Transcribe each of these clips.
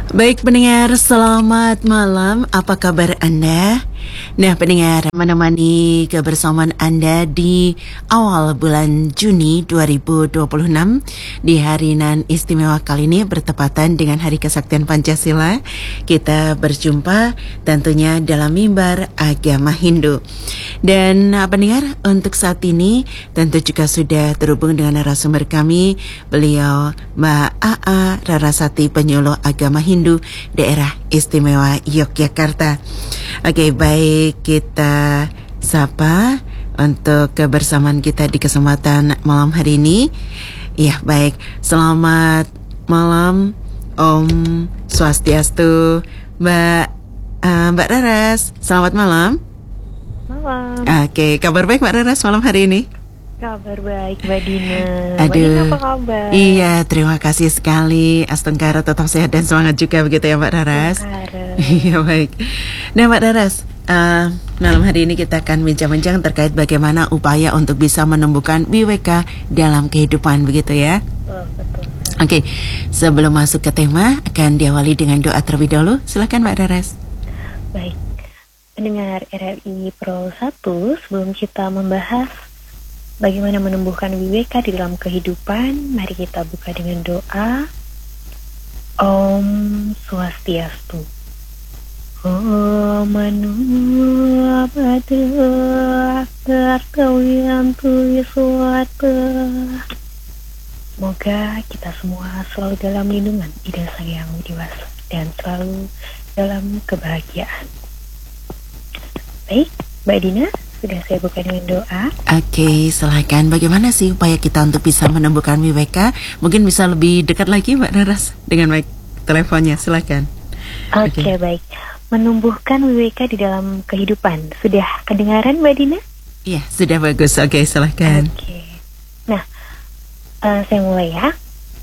Baik pendengar, selamat malam. Apa kabar Anda? Nah pendengar, menemani kebersamaan Anda di awal bulan Juni 2026 di hari nan istimewa kali ini bertepatan dengan Hari Kesaktian Pancasila. Kita berjumpa tentunya dalam mimbar agama Hindu. Dan pendengar, untuk saat ini tentu juga sudah terhubung dengan narasumber kami, beliau Mbak A.A. Rarasati, penyuluh agama Hindu daerah istimewa Yogyakarta. Oke, baik, kita sapa untuk kebersamaan kita di kesempatan malam hari ini. Ya, baik, selamat malam Om Swastiastu, Mbak Raras, selamat malam. Malam. Oke, kabar baik Mbak Raras malam hari ini? Kabar baik Mbak Dina. Aduh. Mbak Dina apa kabar? Iya, terima kasih sekali. Astengkara tetap sehat dan semangat juga begitu ya Mbak Raras. Iya, baik. Nah Mbak Raras, malam hari ini kita akan bincang-bincang terkait bagaimana upaya untuk bisa menumbuhkan WWK dalam kehidupan begitu ya. Betul. Oke, sebelum masuk ke tema akan diawali dengan doa terlebih dahulu. Silakan Mbak Raras. Baik. Pendengar RRI Pro 1, sebelum kita membahas bagaimana menumbuhkan WWK di dalam kehidupan, mari kita buka dengan doa. Om Swastiastu. Om Manu Abada Kartawiyantu Wiswata. Semoga kita semua selalu dalam lindungan Ida Sang Yang Widi Wasa dan selalu dalam kebahagiaan. Baik, Mbak Dina, sudah saya buka dengan doa. Oke, silakan. Bagaimana sih upaya kita untuk bisa menumbuhkan WWK? Mungkin bisa lebih dekat lagi Mbak Raras dengan mic teleponnya, silakan. Oke, baik. Menumbuhkan WWK di dalam kehidupan. Sudah kedengaran Mbak Dina? Iya, sudah bagus. Oke, silakan. Oke. Nah, saya mulai ya.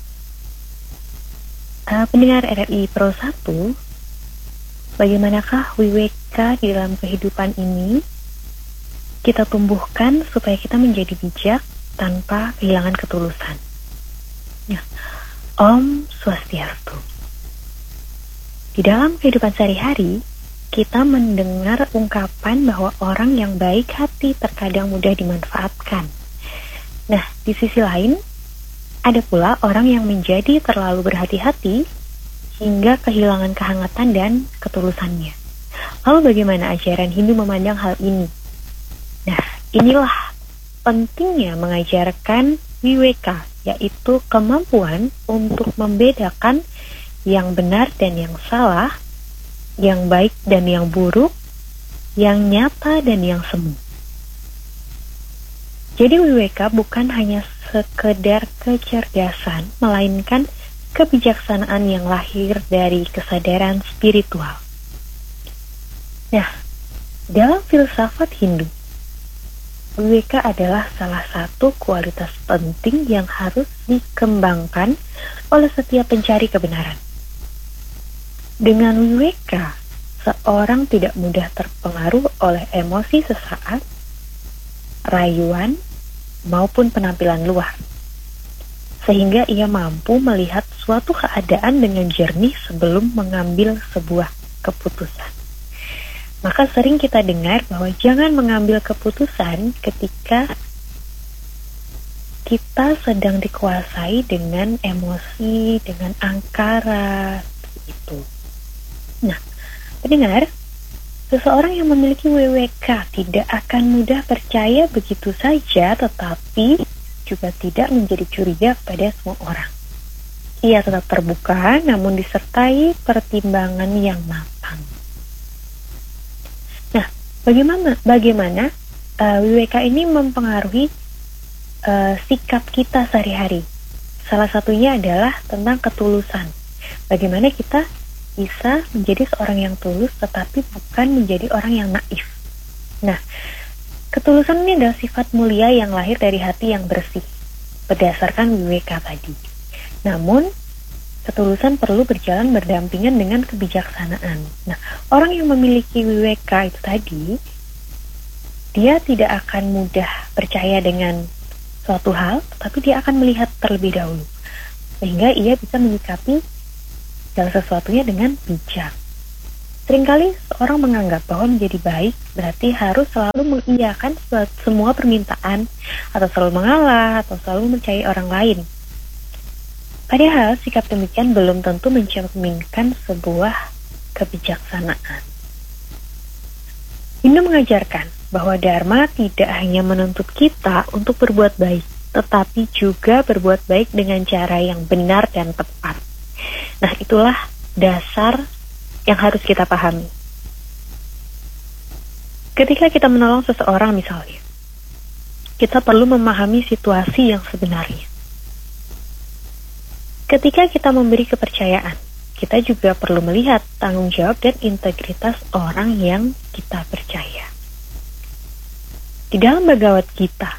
Pendengar RRI Pro 1, bagaimanakah WWK di dalam kehidupan ini kita tumbuhkan supaya kita menjadi bijak tanpa kehilangan ketulusan. Ya. Om Swastiastu. Di dalam kehidupan sehari-hari, kita mendengar ungkapan bahwa orang yang baik hati terkadang mudah dimanfaatkan. Nah, di sisi lain, ada pula orang yang menjadi terlalu berhati-hati hingga kehilangan kehangatan dan ketulusannya. Lalu bagaimana ajaran Hindu memandang hal ini? Nah, inilah pentingnya mengajarkan WWK, yaitu kemampuan untuk membedakan yang benar dan yang salah, yang baik dan yang buruk, yang nyata dan yang semu. Jadi WWK bukan hanya sekedar kecerdasan, melainkan kebijaksanaan yang lahir dari kesadaran spiritual. Nah, dalam filsafat Hindu, WWK adalah salah satu kualitas penting yang harus dikembangkan oleh setiap pencari kebenaran. Dengan WWK, seorang tidak mudah terpengaruh oleh emosi sesaat, rayuan, maupun penampilan luar, sehingga ia mampu melihat suatu keadaan dengan jernih sebelum mengambil sebuah keputusan. Maka sering kita dengar bahwa jangan mengambil keputusan ketika kita sedang dikuasai dengan emosi, dengan angkara, itu. Nah, pendengar, seseorang yang memiliki WWK tidak akan mudah percaya begitu saja, tetapi juga tidak menjadi curiga kepada semua orang. Ia tetap terbuka, namun disertai pertimbangan yang matang. Nah, bagaimana WWK ini mempengaruhi sikap kita sehari-hari? Salah satunya adalah tentang ketulusan. Bagaimana kita bisa menjadi seorang yang tulus tetapi bukan menjadi orang yang naif. Nah, ketulusan ini adalah sifat mulia yang lahir dari hati yang bersih berdasarkan WWK tadi. Namun, ketulusan perlu berjalan berdampingan dengan kebijaksanaan. Nah, orang yang memiliki WWK itu tadi, dia tidak akan mudah percaya dengan suatu hal, tetapi dia akan melihat terlebih dahulu, sehingga ia bisa menyikapi segala sesuatunya dengan bijak. Seringkali seorang menganggap bahwa menjadi baik berarti harus selalu mengiyakan semua permintaan, atau selalu mengalah, atau selalu mencari orang lain. Padahal sikap demikian belum tentu mencerminkan sebuah kebijaksanaan. Hindu mengajarkan bahwa Dharma tidak hanya menuntut kita untuk berbuat baik, tetapi juga berbuat baik dengan cara yang benar dan tepat. Nah, itulah dasar yang harus kita pahami. Ketika kita menolong seseorang misalnya, kita perlu memahami situasi yang sebenarnya. Ketika kita memberi kepercayaan, kita juga perlu melihat tanggung jawab dan integritas orang yang kita percaya. Di dalam Bhagavad Gita,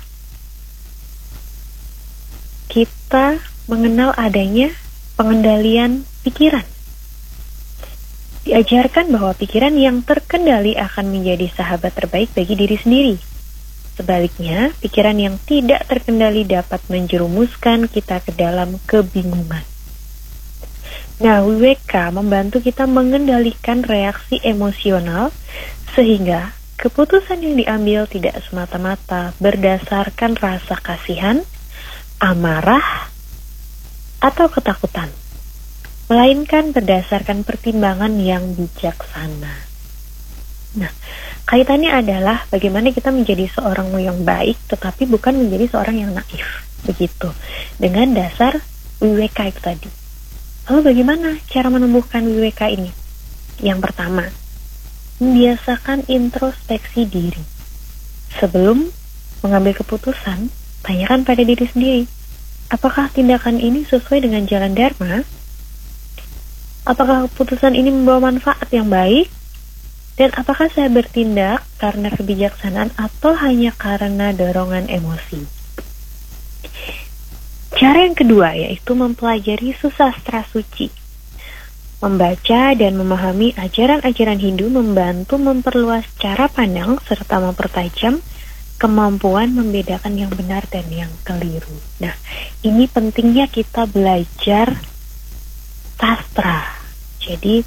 kita mengenal adanya pengendalian pikiran. Diajarkan bahwa pikiran yang terkendali akan menjadi sahabat terbaik bagi diri sendiri. Sebaliknya, pikiran yang tidak terkendali dapat menjerumuskan kita ke dalam kebingungan. Nah, Wiveka membantu kita mengendalikan reaksi emosional sehingga keputusan yang diambil tidak semata-mata berdasarkan rasa kasihan, amarah, atau ketakutan, melainkan berdasarkan pertimbangan yang bijaksana. Nah, kaitannya adalah bagaimana kita menjadi seorang yang baik, tetapi bukan menjadi seorang yang naif. Begitu, dengan dasar Wiveka itu tadi. Lalu bagaimana cara menumbuhkan Wiveka ini? Yang pertama, membiasakan introspeksi diri. Sebelum mengambil keputusan, tanyakan pada diri sendiri, apakah tindakan ini sesuai dengan jalan Dharma? Apakah keputusan ini membawa manfaat yang baik? Dan apakah saya bertindak karena kebijaksanaan atau hanya karena dorongan emosi? Cara yang kedua yaitu mempelajari susastra suci. Membaca dan memahami ajaran-ajaran Hindu membantu memperluas cara pandang serta mempertajam kemampuan membedakan yang benar dan yang keliru. Nah, ini pentingnya kita belajar sastra. Jadi,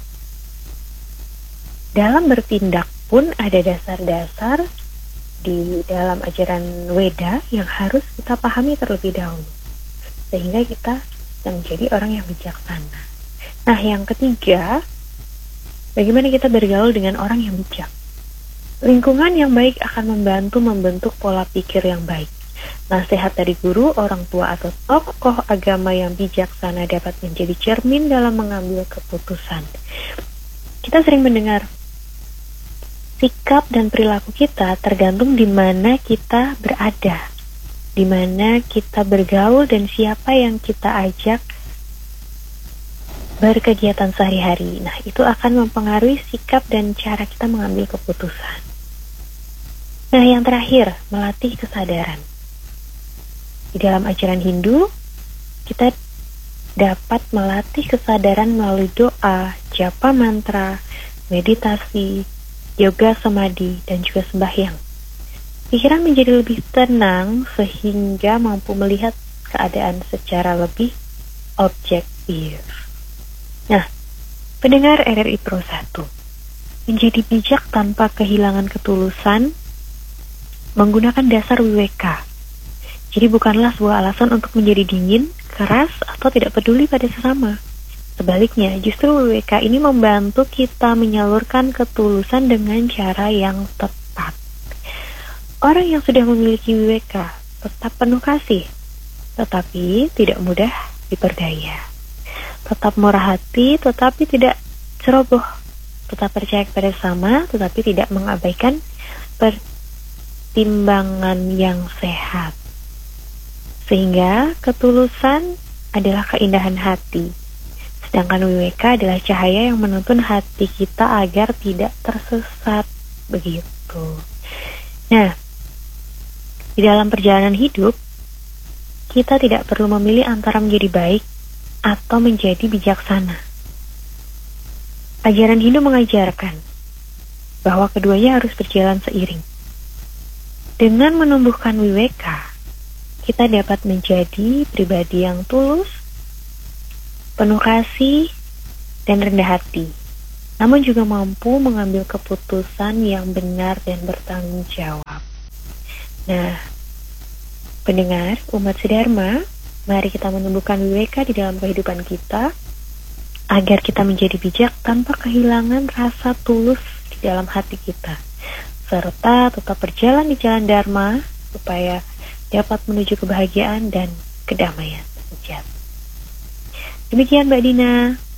dalam bertindak pun ada dasar-dasar di dalam ajaran Weda yang harus kita pahami terlebih dahulu, sehingga kita bisa menjadi orang yang bijaksana. Nah, yang ketiga, bagaimana kita bergaul dengan orang yang bijak. Lingkungan yang baik akan membantu membentuk pola pikir yang baik. Nasihat dari guru, orang tua, atau tokoh agama yang bijaksana dapat menjadi cermin dalam mengambil keputusan. Kita sering mendengar, sikap dan perilaku kita tergantung di mana kita berada, di mana kita bergaul, dan siapa yang kita ajak berkegiatan sehari-hari. Nah, itu akan mempengaruhi sikap dan cara kita mengambil keputusan. Nah, yang terakhir, melatih kesadaran. Di dalam ajaran Hindu, kita dapat melatih kesadaran melalui doa, japa mantra, meditasi, yoga samadhi, dan juga sembahyang. Pikiran menjadi lebih tenang sehingga mampu melihat keadaan secara lebih objektif. Nah, pendengar RRI Pro 1, menjadi bijak tanpa kehilangan ketulusan menggunakan dasar Wiveka. Jadi bukanlah sebuah alasan untuk menjadi dingin, keras, atau tidak peduli pada sesama. Sebaliknya, justru Wiveka ini membantu kita menyalurkan ketulusan dengan cara yang tepat. Orang yang sudah memiliki Wiveka tetap penuh kasih, tetapi tidak mudah diperdaya. Tetap murah hati, tetapi tidak ceroboh. Tetap percaya kepada sesama, tetapi tidak mengabaikan pertimbangan yang sehat. Sehingga ketulusan adalah keindahan hati, sedangkan Wiveka adalah cahaya yang menuntun hati kita agar tidak tersesat. Begitu. Nah, di dalam perjalanan hidup, kita tidak perlu memilih antara menjadi baik atau menjadi bijaksana. Ajaran Hindu mengajarkan bahwa keduanya harus berjalan seiring. Dengan menumbuhkan Wiveka, kita dapat menjadi pribadi yang tulus, penuh kasih, dan rendah hati, namun juga mampu mengambil keputusan yang benar dan bertanggung jawab. Nah, pendengar umat Sedharma, mari kita menumbuhkan WWK di dalam kehidupan kita agar kita menjadi bijak tanpa kehilangan rasa tulus di dalam hati kita, serta tetap berjalan di jalan Dharma supaya dapat menuju kebahagiaan dan kedamaian sejati. Demikian Mbak Dina.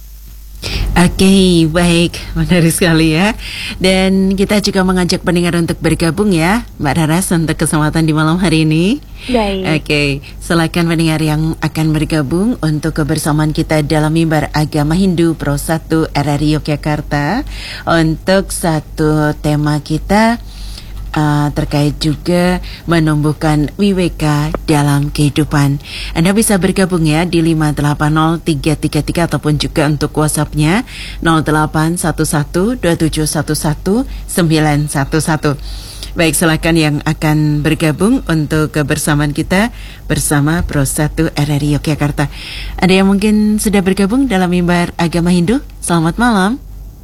Oke, baik, menarik sekali ya. Dan kita juga mengajak pendengar untuk bergabung ya, Mbak Raras, untuk kesempatan di malam hari ini. Baik. Oke, silakan pendengar yang akan bergabung untuk kebersamaan kita dalam mimbar agama Hindu Pro 1 RRI Yogyakarta. Untuk satu tema kita terkait juga menumbuhkan WWK dalam kehidupan. Anda bisa bergabung ya di 580333 ataupun juga untuk WhatsApp-nya 0811271111. Baik, silakan yang akan bergabung untuk kebersamaan kita bersama Pro 1 RRI Yogyakarta. Ada yang mungkin sudah bergabung dalam mimbar agama Hindu? Selamat malam.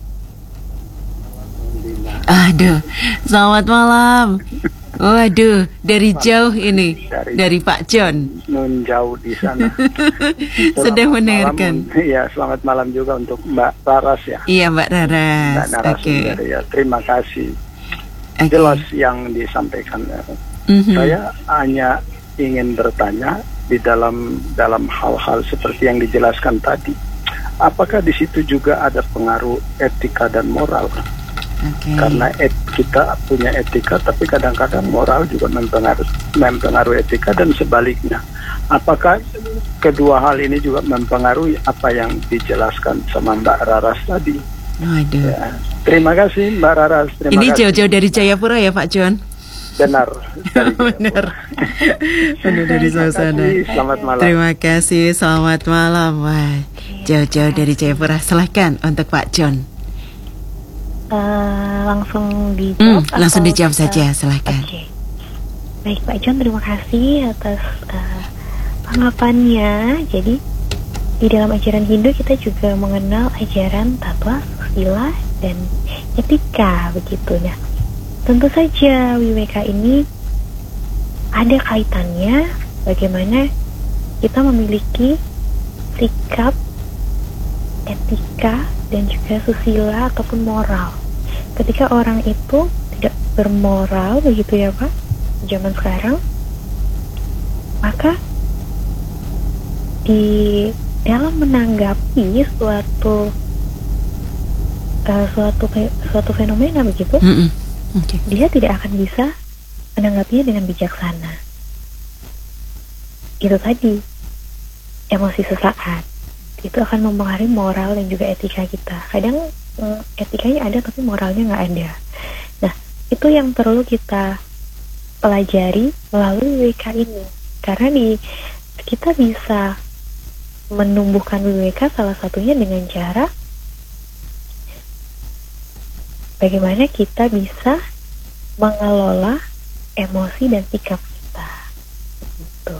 Aduh, selamat malam. Waduh, dari jauh ini, dari Pak John. Nun jauh di sana. Sedang mendengarkan. Iya, selamat malam juga untuk Mbak Raras ya. Iya, Mbak Raras. Mbak narasumber ya. Terima kasih. Okay. Jelas yang disampaikan. Saya hanya ingin bertanya di dalam hal-hal seperti yang dijelaskan tadi. Apakah di situ juga ada pengaruh etika dan moral? Okay. Karena kita punya etika, tapi kadang-kadang moral juga mempengaruhi etika dan sebaliknya. Apakah kedua hal ini juga mempengaruhi apa yang dijelaskan sama Mbak Raras tadi? Waduh. Ya. Terima kasih Mbak Raras. Ini jauh-jauh dari Jayapura ya Pak John? Benar. Benar. Benar dari suasana. Selamat malam. Terima kasih, selamat malam. Wah, jauh-jauh dari Jayapura. Silahkan untuk Pak John. Langsung dijawab. Langsung dijawab saja, silahkan. Okay. Baik Pak John, terima kasih atas tanggapannya. Jadi di dalam ajaran Hindu kita juga mengenal ajaran tatwa, susila, dan etika begitu. Nah, tentu saja WWK ini ada kaitannya bagaimana kita memiliki sikap, etika, dan juga susila ataupun moral. Ketika orang itu tidak bermoral begitu ya Pak, zaman sekarang, maka di dalam menanggapi suatu fenomena begitu, Okay. Dia tidak akan bisa menanggapinya dengan bijaksana. Itu tadi, emosi sesaat itu akan mempengaruhi moral dan juga etika kita. Kadang etikanya ada tapi moralnya nggak ada. Nah, itu yang perlu kita pelajari melalui WWK ini. Karena kita bisa menumbuhkan WWK salah satunya dengan cara bagaimana kita bisa mengelola emosi dan sikap kita. Gitu.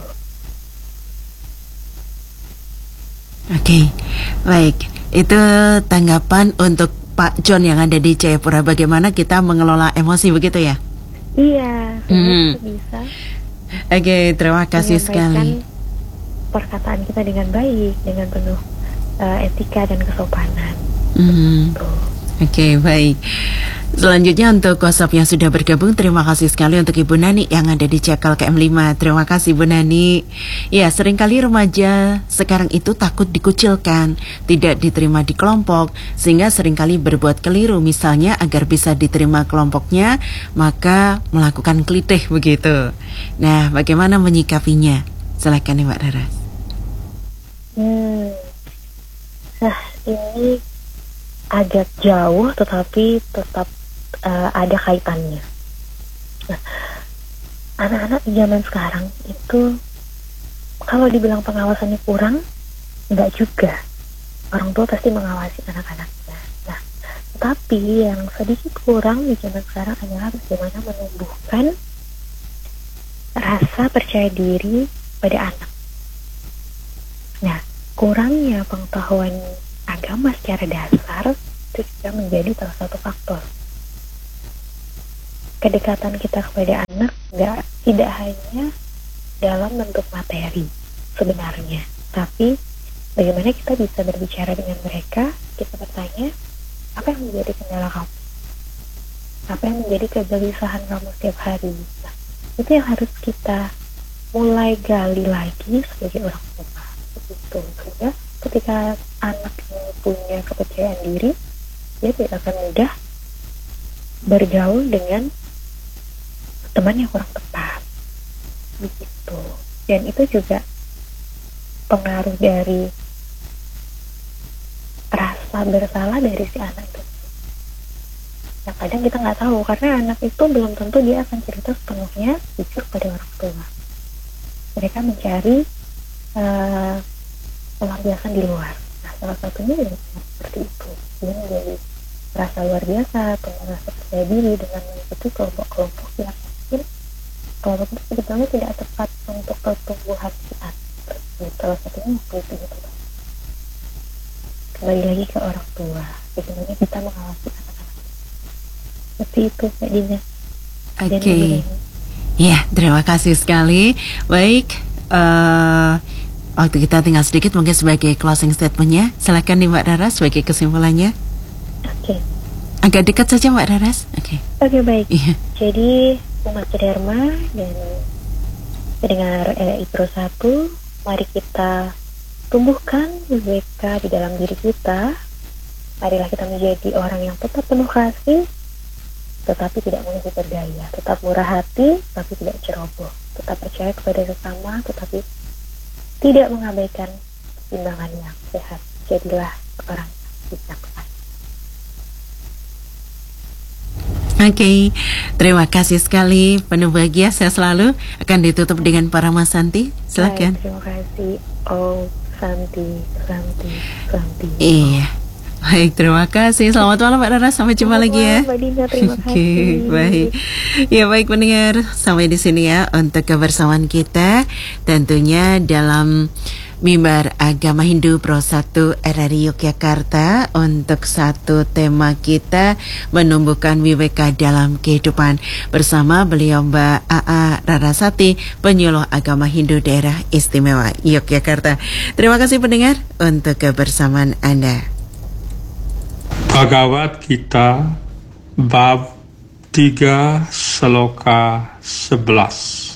Oke, baik. Itu tanggapan untuk Pak John yang ada di Jayapura. Bagaimana kita mengelola emosi begitu ya? Iya, bisa. Oke, terima kasih sekali. Perkataan kita dengan baik, dengan penuh etika dan kesopanan. Oke, baik. Selanjutnya untuk WhatsApp yang sudah bergabung, terima kasih sekali untuk Ibu Nani yang ada di Cakal KM5. Terima kasih Bu Nani. Ya, seringkali remaja sekarang itu takut dikucilkan, tidak diterima di kelompok, sehingga seringkali berbuat keliru. Misalnya agar bisa diterima kelompoknya, maka melakukan klitih begitu. Nah, bagaimana menyikapinya? Silakan Mbak Raras. Nah, ini agak jauh tetapi tetap ada kaitannya. Nah, anak-anak zaman sekarang itu kalau dibilang pengawasannya kurang, enggak juga. Orang tua pasti mengawasi anak-anaknya. Nah, tapi yang sedikit kurang di zaman sekarang adalah bagaimana menumbuhkan rasa percaya diri pada anak. Nah, kurangnya pengetahuan agama secara dasar itu juga menjadi salah satu faktor. Kedekatan kita kepada anak tidak hanya dalam bentuk materi sebenarnya, tapi bagaimana kita bisa berbicara dengan mereka. Kita bertanya, apa yang menjadi kendala kamu? Apa yang menjadi kegelisahan kamu setiap hari? Nah, itu yang harus kita mulai gali lagi sebagai orang tua. Begitu. Sehingga ketika anak ini punya kepercayaan diri, dia tidak akan mudah bergaul dengan teman yang kurang tepat. Begitu. Dan itu juga pengaruh dari rasa bersalah dari si anak itu. Yang kadang kita nggak tahu, karena anak itu belum tentu dia akan cerita sepenuhnya jujur pada orang tua. Mereka mencari pelampiasan di luar. Nah, salah satunya yang seperti itu. Dia menjadi rasa luar biasa atau merasa percaya diri dengan mengikuti kelompok-kelompok yang mungkin kelompok itu sebetulnya tidak tepat untuk pertumbuhan si anak. Salah satunya seperti itu. Kembali lagi ke orang tua, bagaimana kita mengawasi anak-anak. Seperti itu, Kak Dina. Oke. Ya, terima kasih sekali. Baik, waktu kita tinggal sedikit, mungkin sebagai closing statementnya. Silakan nih Mbak Raras sebagai kesimpulannya. Oke. Agak dekat saja Mbak Raras. Oke. Oke, baik. Iya. Jadi Umat Dharma dan pendengar LRI Pro 1, mari kita tumbuhkan WWK di dalam diri kita. Marilah kita menjadi orang yang tetap penuh kasih, tetapi tidak mudah berdaya, tetap murah hati, tapi tidak ceroboh, tetap percaya kepada sesama, tetapi tidak mengabaikan timbangan yang sehat. Jadilah orang yang bijaksana. Oke, terima kasih sekali. Penuh bahagia, saya selalu akan ditutup dengan para Mas Santi. Silakan. Baik, terima kasih. Oh, Santi. Iya. Baik, terima kasih. Selamat malam Mbak Rara, sampai jumpa lagi ya. Mbak Dina, terima kasih. Oke, baik. Ya baik pendengar, sampai di sini ya untuk kebersamaan kita tentunya dalam Mimbar Agama Hindu Pro 1 RRI Yogyakarta. Untuk satu tema kita menumbuhkan WWK dalam kehidupan bersama beliau Mbak A.A. Rarasati, penyuluh agama Hindu daerah istimewa Yogyakarta. Terima kasih pendengar untuk kebersamaan Anda. Bhagavad Gita bab 3 Sloka 11.